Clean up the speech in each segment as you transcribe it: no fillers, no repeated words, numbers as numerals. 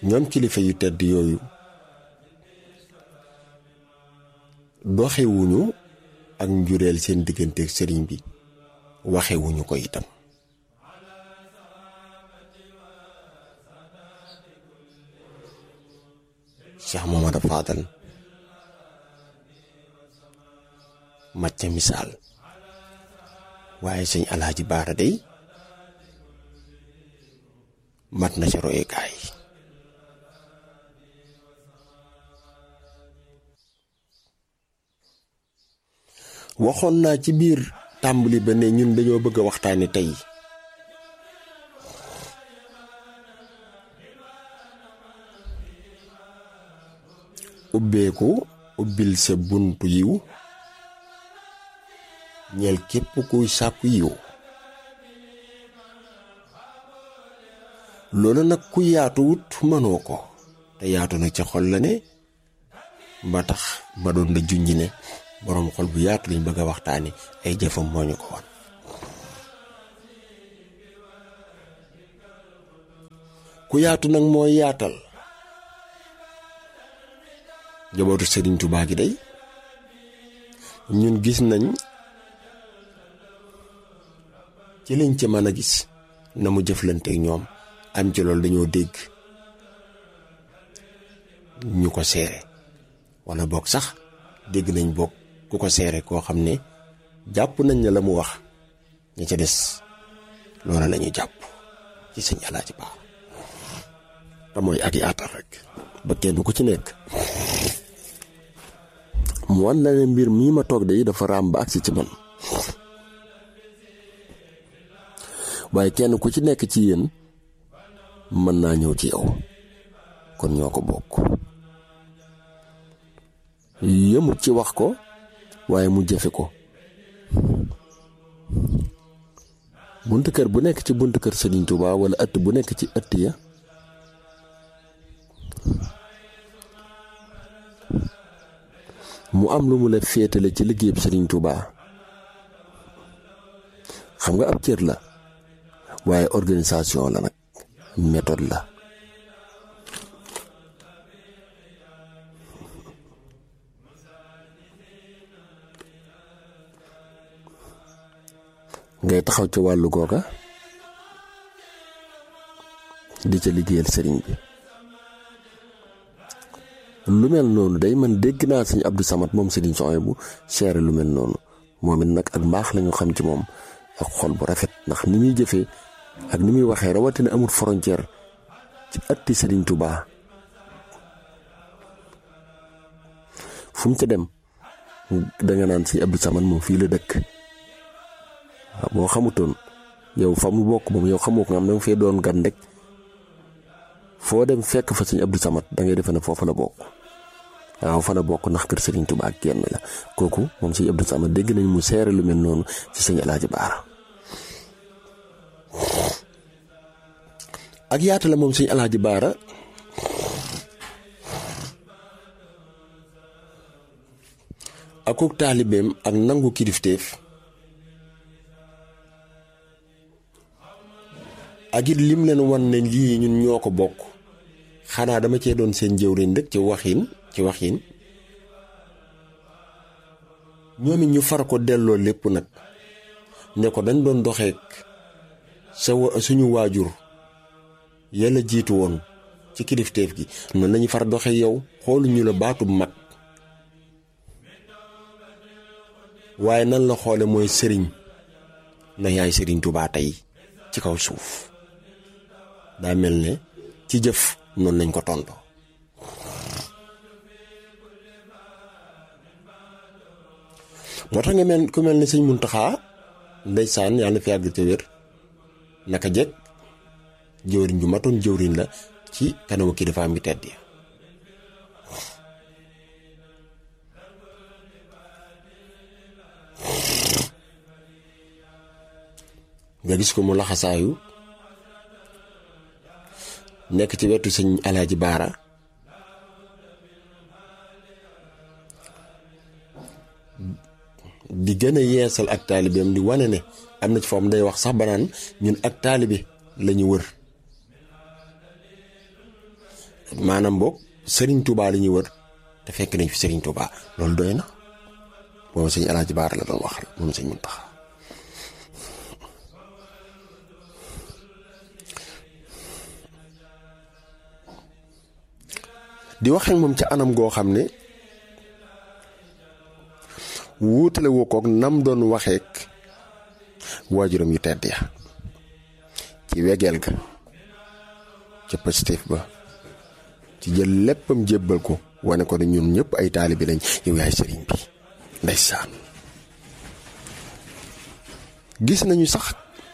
ñoom kilifa yu tedd yooyu doxewuñu ak njureel seen digganteeg sëriñ bi waxewuñu ko itam. Cheikh Mamadou Fadal mat ca misaal waaye sëñ Alaaji Baara day mat na ca royukaay. waxoon naa ci biir tàmbali ba ne ñun dañoo bëgg a waxtaane tey ubbeeku ubbil sa buntu yiw ñeel képp kuy sàkku yiw. loolu nag ku yaatuwut mënoo ko te yaatu na ca xol la ne ba tax ma doon la junj ne boroom xol bu yaatu lañ bëgg a waxtaane ay jëfam moo ñu ko woon. ku yaatu nag mooy yaatal. jabootu Sëriñ Tuubaa gi day ñun gis nañ ci liñ ca mën a gis na mu jëflanteek ñoom am ci loolu dañoo dégg ñu ko seere walla boog sax dégg nañ boog ku ko seere koo xam ne jàpp nañ ne la mu wax ña ca des loola lañu jàpp ci sëñ Alaaji Baara te mooy ak yaatal rek ba kenn ku ci nekk mu wan la ne mbir mii ma toog de dafa raam ba agsi ci man waaye kenn ku ci nekk ci yéen mën naa ñëw ci yow kon ñoo ko bokk. yëmut ci wax ko waaye mu jëfe ko. buntu kër bu nekk ci buntu kër Serigne Touba wala ëtt bu nekk ci ëtt ya mu am lu mu la féetale ci liggéeyub Serigne Touba xam nga ab cër la waaye organisation la nag méthode la. ngay taxaw ci wàllu googa di ca liggéeyal sëriñ bi. lu mel noonu day man dégg naa sëñ Abdou Samad moom sëriñ Souhaïbou seere lu mel noonu moom it nag ak mbaax lañu xam ci moom ak xol bu rafet ndax ni muy jëfee ak ni muy waxee rawatina amul frontière ci atti sëriñ Touba fu mu ca dem danga naan sëñ Abdou Samad moom fii la dëkk. waaw boo xamutoon yow fa mu bokk moom yow xamoo ko nga am danga fee doon gan rek foo dem fekk fa sëñ Abdou Samad da ngay defe ne foofa la bokk. waaw fa la bokk ndax kër Serigne Touba ak kenn la kooku moom sëñ Abdou Samad dégg nañ mu seere lu mel noonu ci sëñ Alaaji Baara. ak yaata la moom sëñ Alaaji Baara akuk taalibeem ak nangu kilifteef ak it lim leen wan ne lii ñun ñoo ko bokk xanaa dama cee doon seen jëwriñ rek ci waxin ñoom it ñu far ko delloo lépp nag ne ko dañ doon doxeek suñu waajur yàlla jiitu woon ci kilifteef gi noonu lañu far doxe yow xooluñu la baatub mag waaye nan la xoole mooy sëriñ na yaay sëriñ Touba tey ci kaw suuf daa mel ne ci jëf noonu lañ ko tontoo. moo tax nga mel ku mel ne sëñ Muntaxa ndeysaan yàlla na fi yàgg te wér naka jekk jëwriñ ju matoon jëwriñ la ci kanamu kilifaam bi tedd ya nga gis ko mu laxasaayu nekk ci wetu sëñ Alaaji Baara di gën a yeesal ak taalibeem di wane ne am na ci foofu day wax sax banaan ñun ak taalibe lañu wër maanaam boog Serigne Touba la ñuy wër te fekk nañ fi Serigne Touba loolu doy na boobu sëñ Alaaji Baara la doon waxal moom sëñ Muntaxa di wax ak moom ca anam goo xam ne wuutale woo koog nam doon waxeek waajuram yu tedd ya ci wegeel ga ca positif ba ci jël léppam jébbal ko wane ko ne ñun ñëpp ay taalibi lañ yow yaay sëriñ bi ndeysaan gis nañu sax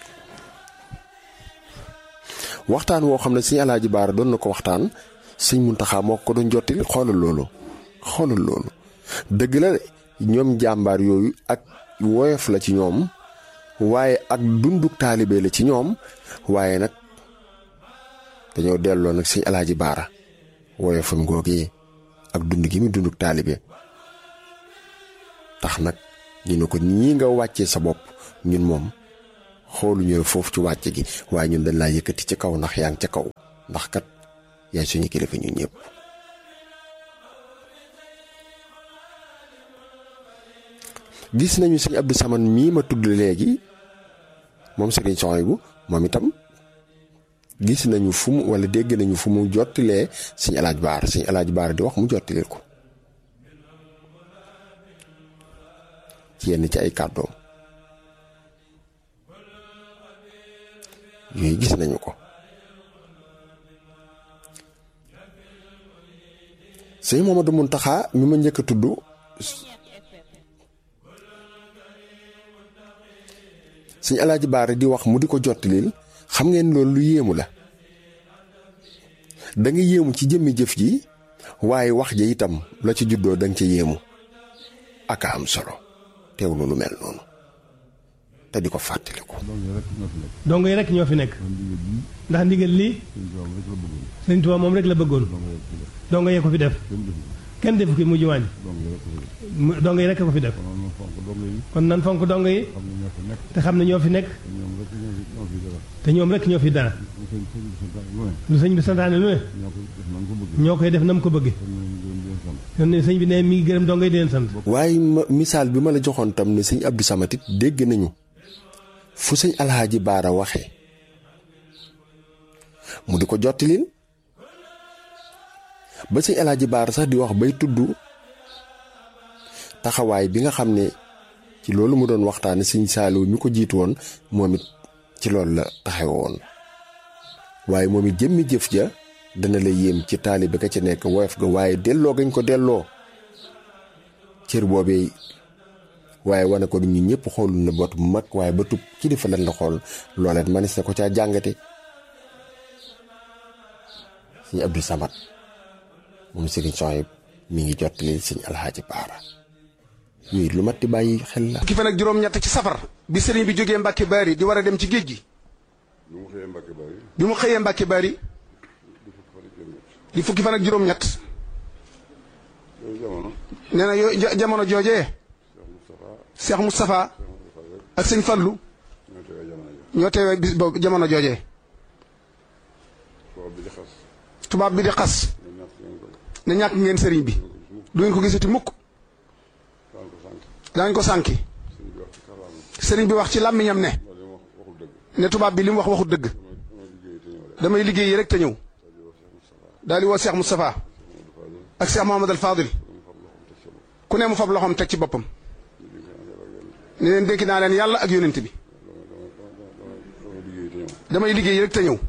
waxtaan woo xam ne sëñ Alaaji Baara doon na ko waxtaan sëñ Muntaxa moo ko doon jottali xoolal loolu dëgg la ñoom jàmbaar yooyu ak woyof la ci ñoom waaye ak dunduk taalibe la ci ñoom waaye nag dañoo delloo nag sëñ Alaaji Baara woyofam googee ak dund gi mu dunduk taalibe tax nag ñu ne ko ñii nga wàccee sa bopp ñun moom xooluñu foofu ci wàcce gi waaye ñun dañ laa yëkkati ci kaw ndax yaa ngi ca kaw ndax kat yaay suñu kilifa ñun ñëpp. gis nañu sëñ Abdou Samane mii ma tudd léegi moom sëriñ Sohaybu moom itam gis nañu fu mu wala dégg nañu fu mu jottilee sëñ Alaaji Baara di wax mu jottileel ko ci yenn ci ay kàddoom yooyu gis nañu ko. sëñ Mamadu Muntaxa mi ma njëkk a tudd sëñ Alaaji Baara di wax mu di ko jottilil xam ngeen loolu lu yéemu la da nga yéemu ci jëmmi jëf ji waaye wax ja itam la ci juddoo da nga ca yéemu ak a am solo teewlu lu mel noonu te di ko fàttaliku. dong yi rek ñoo fi nekk ndax ndigal lii Sëñ Tuubaa moom rek la bëggoon dong yee ko fi def kenn defu ki mujj wàññi dong yi rek ko fi def kon nan fonk dong yi te xam ne ñoo fi nekk te ñoom rek ñoo fi dara lu sëñ bi santaane lu ne ñoo koy def nam ko bëgge kon ne sëñ bi ne mi ngi gërëm dong yi di leen sant. waaye misaal bi ma la joxoon tam ne sëñ Abdou Samad it dégg nañu fu sëñ Alaaji Baara waxee mu di ko jottilil ba sëñ Alaaji Baara sax di wax bay tudd taxawaay bi nga xam ne ci loolu mu doon waxtaane sëñ Saaliw mi ko jiitu woon moom it ci loolu la taxaw woon waaye moom it jëmmi jëf ja dana la yéem ci taalibe ka ci nekk woyof ga waaye delloo gañ ko delloo cër boobee waaye wane ko ñu ñëpp xoolul na bot bu mag waaye ba tub kilifa lan la xool looleet manis na ko caa jàngate. sëñ Abdou Samad moom sëriñ Sohaybu mi ngi jottali sëñ Alaaji Baara yooyu lu mat di bàyyi xel la. fukki fan ak juróom-ñett ci safar bi sëriñ bi jógee Mbàkke Baari di war a dem ci géej gi bi mu xëyee Mbàkke Baari di fukki fan ak juróom-ñett nee na yooyu jamono joojee Cheikh Moustapha ak sëñ Fallu ñoo teewee bis boobu jamono joojee tubaab bi di xas ne ñàkk ngeen sëriñ bi du ngeen ko gisati mukk daañ ko sànki sëriñ bi wax ci làmmiñam ne tubaab bi li mu wax waxut dëgg damay liggéey rek te ñëw daal di woo Cheikh Moustapha ak Cheikh Mouhamadou Fadil ku ne mu fab loxoom teg ci boppam ne leen dénk naa leen yàlla ak yónent bi damay liggéey rek te ñëw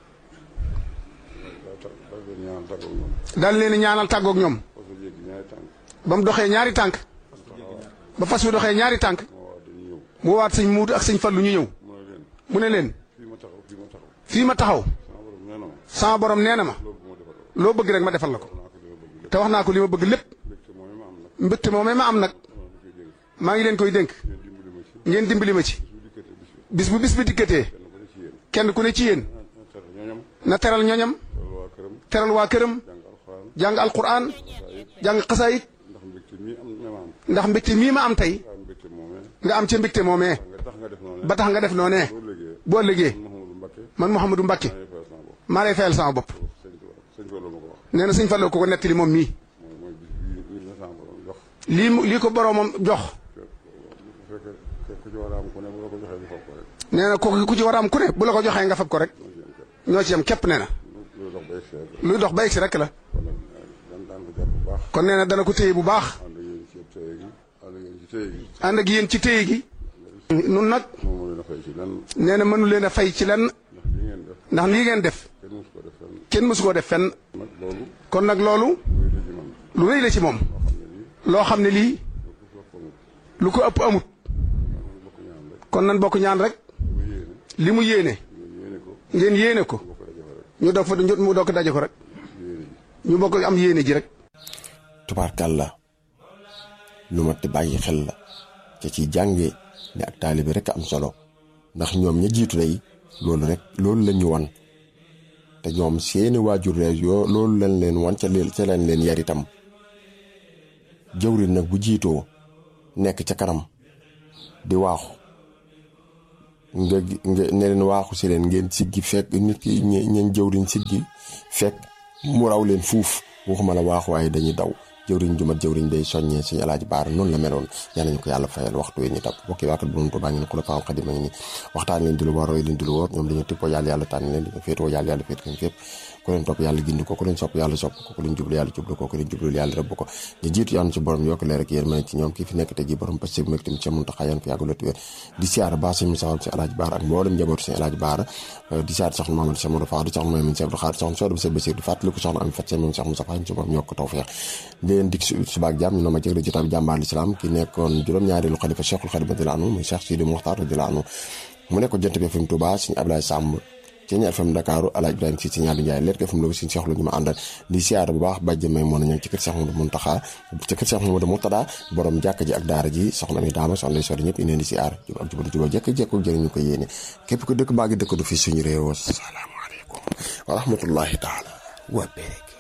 daal leen ñaanal tàggoog ñoom ba mu doxee ñaari tànk ba fas wi doxee ñaari tànk mu waat sëñ Muudu ak sëñ Fallu ñu ñëw mu ne leen fii ma taxaw sama borom nee na ma loo bëgg rek ma defal la ko te wax naa ko li ma bëgg lépp mbégte moomee ma am nag maa ngi leen koy dénk ngeen dimbali ma ci bis bu bis bi dikkatee kenn ku ne ci yéen na teral ñoñam teral waa këram jàng alquran jàng xasaayit ndax mbégte mii ma am tey nga am ca mbégte moomee ba tax nga def noonee boo ëllëgee man Mouhamadou Mbacké maa lay fayal sama bopp nee na sëñ Fallu ko nettali moom mii. lii ko boroomam jox. nee na kooku ku ci war a am ku ne bu la ko joxee nga fab ko rek. ñoo ci yam képp nee na. luy dox ba egsi rek la. kon nee na dana ko téye bu baax. ànd ak yéen ci téye gi. nun nag. nee na mënu leen a fay ci lenn. ndax lii ngeen def. kenn mësu koo def fenn. kon nag loolu. lu rëy la ci moom. loo xam ne lii. lu ko ëpp amut. kon nan bokk ñaan rek. li mu yéene. ngeen yéene ko. ñu doog fa mu doog daje ko rek. ñu bokk am yéene ji rek. tubaarkàlla lu mat di bàyyi xel la ca ci jànge ne ak taalibe rek am solo ndax ñoom ña jiitu day loolu la ñu wan te ñoom seeni waajur yoo loolu lañ leen wan ca lañ leen yar itam jëwriñ nag bu jiitoo nekk ca kanam di waaxu nga ne leen waaxu si leen ngeen siggi fekk nit ki ñeen jëwriñ siggi fekk mu raw leen fuuf waxuma la waaxu waaye dañuy daw jëwriñ ju mat jëwriñ day soññee suñu alaaji baara noonu la meloon yal nañu ko yàlla fayal waxtu yi ñu tab bokki waakat bu doon baa ngi ne ku la faam xadima ngi ni waxtaan leen di lu war roy leen di lu wóor ñoom dañu tippoo yàlla tànn leen dañu féetoo yàlla féet ko fépp ku leen topp yàlla gindi ko ku leen sopp yàlla sopp ko ku leen jublu yàlla jublu ko ku leen jublu yàlla rëbb ko ñu jiitu yàlla ci borom yokk leer ak yéen mën ci ñoom kii fi nekk te ji borom parce que bu nekk tamit ci Muntaxa yan fi yàgg lotu wér di siyaara baax suñu saxal si alaaji baara ak mboolem njabootu suñu alaaji baara di siyaara soxna Mamadou Cheikh Modou Fall soxna Mamadou Cheikh Abdou Khadre soxna Sodo Cheikh Bassir di fàttali ko soxna Ami Fatou moom Cheikh Moussa Fall ci borom yokk tawfeex leen dik subaak jàmm ñu no ma jëg jotaay jàmbaar l'islam ki nekkoon juróom-ñaareelu xalifa Cheikhul Khadim radiyallahu anhu muy Cheikh Sidi Mokhtar radiyallahu anhu mu nekkoon Jant bi FM Touba suñu Abdoulaye Samb ci ñaar FM Dakar Alaaji Ibrahima si ci ñaari Njaay leer ko FM Louga suñu Cheikh lu ñu ma àndal di siyaar bu baax bàjj may moo na ñëw ci kër Cheikh Mouhamadou Mountakha ci kër Cheikh Mouhamadou Mourtada borom jàkk ji ak daara ji soxna mi daama soxna lay sori ñëpp ineen di siyaar jub ak jubal jekk-jekku jëriñu ko yéene képp ko dëkk baa ngi dëkk du fi suñu réew asalaamaaleykum wa rahmatullahi taala wa barakatuh